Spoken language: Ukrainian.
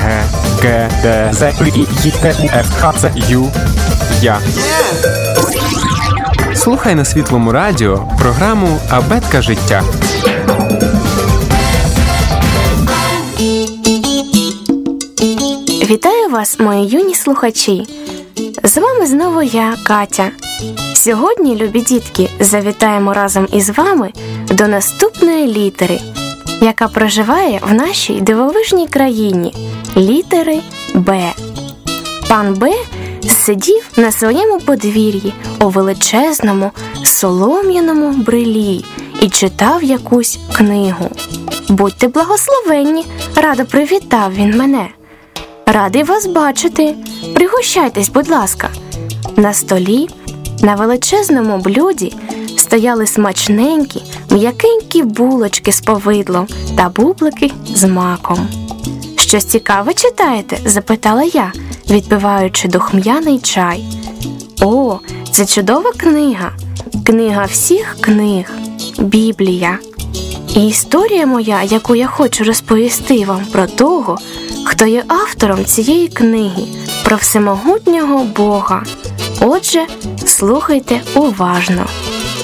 Г, Г, Д, З, І, Т, У, Ф, Х, Ц, Ю, Я. Слухай на Світлому радіо програму «Абетка життя». Вітаю вас, мої юні слухачі! З вами знову я, Катя. Сьогодні, любі дітки, завітаємо разом із вами до наступної літери, яка проживає в нашій дивовижній країні – літери Б. Пан Б сидів на своєму подвір'ї у величезному солом'яному брилі і читав якусь книгу. «Будьте благословенні!» – радо привітав він мене. «Радий вас бачити! Пригощайтесь, будь ласка!» На столі, на величезному блюді стояли смачненькі, м'якенькі булочки з повидлом та бублики з маком. «Щось цікаве читаєте?» – запитала я, відпиваючи духм'яний чай. «О, це чудова книга! Книга всіх книг! Біблія! І історія моя, яку я хочу розповісти вам про того, хто є автором цієї книги, про всемогутнього Бога. Отже, слухайте уважно.